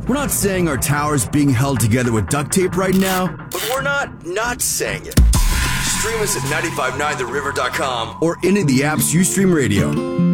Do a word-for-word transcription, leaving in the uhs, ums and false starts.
We're not saying our tower's being held together with duct tape right now, but we're not not saying it. Stream us at nine five nine the river dot com or any of the apps you stream radio.